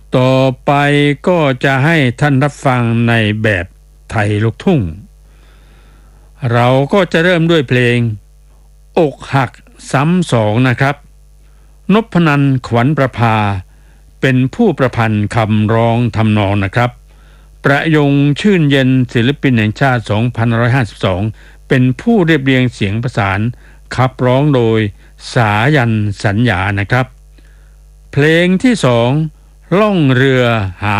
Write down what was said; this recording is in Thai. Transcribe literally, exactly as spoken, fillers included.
ต่อไปก็จะให้ท่านรับฟังในแบบไทยลูกทุ่งเราก็จะเริ่มด้วยเพลงอกหักซ้ำสองนะครับนพนันท์ขวัญประภาเป็นผู้ประพันธ์คำร้องทำนองนะครับประยงชื่นเย็นศิลปินแห่งชาติสองพันห้าร้อยห้าสิบสองเป็นผู้เรียบเรียงเสียงประสานขับร้องโดยสายันสัญญานะครับเพลงที่สองล่องเรือหา